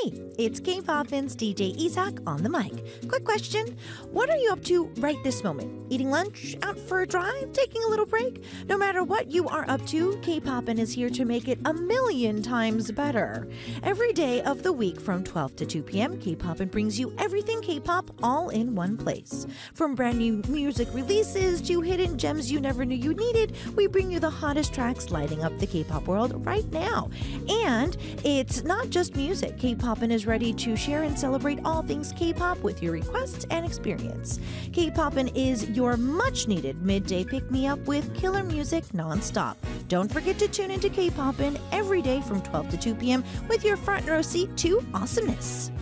Hey, it's K-Poppin's DJ Isak on the mic. Quick question. What are you up to right this moment? Eating lunch? Out for a drive? Taking a little break? No matter what you are up to, K-Poppin is here to make it a million times better. Every day of the week from 12 to 2 p.m., K-Poppin brings you everything K-pop all in one place. From brand new music releases to hidden gems you never knew you needed, we bring you the hottest tracks lighting up the K-pop world right now. And it's not just music. K-Poppin is ready to share and celebrate all things K-pop with your requests and experience. K-Poppin is your much-needed midday pick-me-up with killer music nonstop. Don't forget to tune into K-Poppin every day from 12 to 2 p.m. with your front row seat to awesomeness.